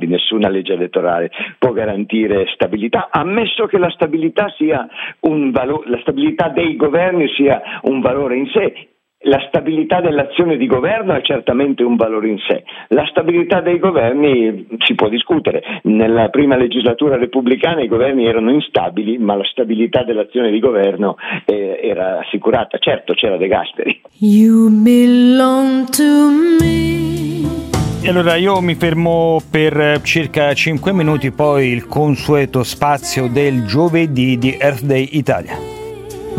nessuna legge elettorale può garantire stabilità, ammesso che la stabilità sia la stabilità dei governi sia un valore in sé. La stabilità dell'azione di governo è certamente un valore in sé. La stabilità dei governi si può discutere. Nella prima legislatura repubblicana i governi erano instabili, ma la stabilità dell'azione di governo era assicurata. Certo, c'era De Gasperi. You belong to me. E allora io mi fermo per circa 5 minuti, poi il consueto spazio del giovedì di Earth Day Italia.